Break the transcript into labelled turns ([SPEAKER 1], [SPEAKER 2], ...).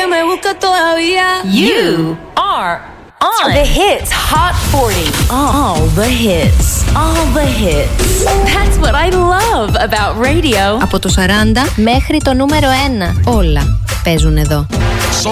[SPEAKER 1] que me busca todavía.
[SPEAKER 2] You are on
[SPEAKER 1] The Hits Hot 40.
[SPEAKER 2] all the hits. All the hits. That's what I love about radio.
[SPEAKER 3] Από το 40 μέχρι το νούμερο 1. Όλα παίζουν εδώ.